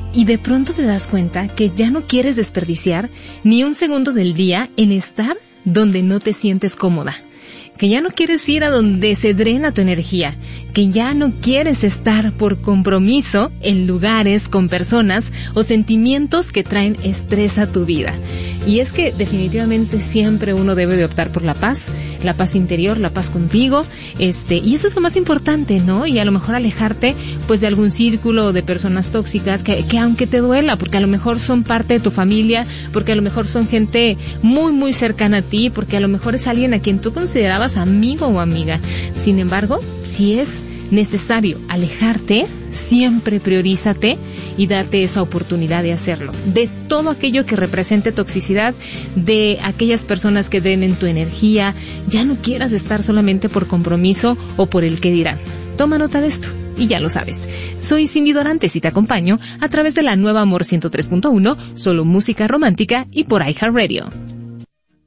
y de pronto te das cuenta que ya no quieres desperdiciar ni un segundo del día en estar donde no te sientes cómoda, que ya no quieres ir a donde se drena tu energía, que ya no quieres estar por compromiso en lugares con personas o sentimientos que traen estrés a tu vida. Y es que definitivamente siempre uno debe de optar por la paz interior, la paz contigo, y eso es lo más importante, ¿no? Y a lo mejor alejarte pues de algún círculo de personas tóxicas que aunque te duela, porque a lo mejor son parte de tu familia, porque a lo mejor son gente muy muy cercana a ti, porque a lo mejor es alguien a quien tú considerabas amigo o amiga. Sin embargo, si es necesario alejarte, siempre priorízate y date esa oportunidad de hacerlo. De todo aquello que represente toxicidad, de aquellas personas que drenen tu energía, ya no quieras estar solamente por compromiso o por el que dirán. Toma nota de esto y ya lo sabes. Soy Cindy Dorantes y te acompaño a través de la nueva Amor 103.1, solo música romántica y por iHeartRadio.